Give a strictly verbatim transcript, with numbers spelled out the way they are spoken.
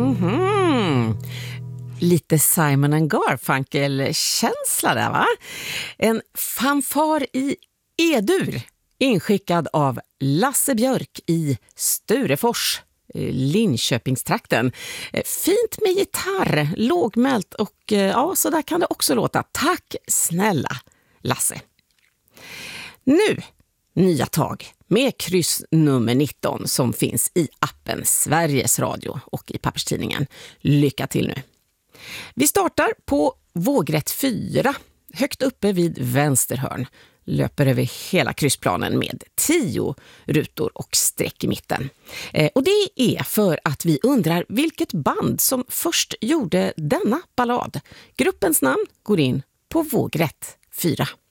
Mhm. Lite Simon and Garfunkel-känsla där, va? En fanfar i E-dur, inskickad av Lasse Björk i Sturefors, Linköpingstrakten. Fint med gitarr, lågmält och ja, så där kan det också låta. Tack snälla, Lasse. Nu, nya tag med kryss nummer nitton som finns i appen Sveriges Radio och i papperstidningen. Lycka till nu! Vi startar på vågrätt fyra, högt uppe vid vänsterhörn. Löper över hela kryssplanen med tio rutor och streck i mitten. Eh, och det är för att vi undrar vilket band som först gjorde denna ballad. Gruppens namn går in på vågrätt fyra.